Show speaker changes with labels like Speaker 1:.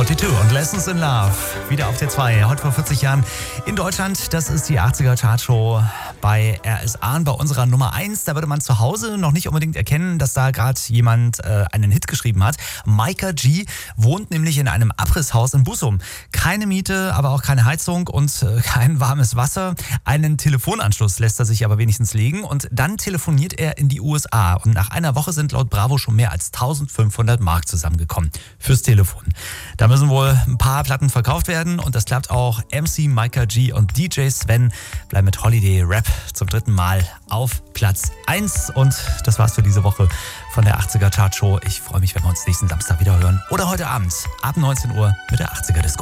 Speaker 1: 42 und Lessons in Love. Wieder auf der 2. Heute vor 40 Jahren in Deutschland. Das ist die 80er Chartshow bei RSA bei unserer Nummer 1. Da würde man zu Hause noch nicht unbedingt erkennen, dass da gerade jemand einen Hit geschrieben hat. Micah G. wohnt nämlich in einem Abrisshaus in Bussum. Keine Miete, aber auch keine Heizung und kein warmes Wasser. Einen Telefonanschluss lässt er sich aber wenigstens legen. Und dann telefoniert er in die USA. Und nach einer Woche sind laut Bravo schon mehr als 1500 Mark zusammengekommen fürs Telefon. Da müssen wohl ein paar Platten verkauft werden und das klappt auch. MC Micah G und DJ Sven bleiben mit Holiday Rap zum 3. Mal auf Platz 1. Und das war's für diese Woche von der 80er Chartshow. Ich freue mich, wenn wir uns nächsten Samstag wieder hören oder heute Abend ab 19 Uhr mit der 80er Disco.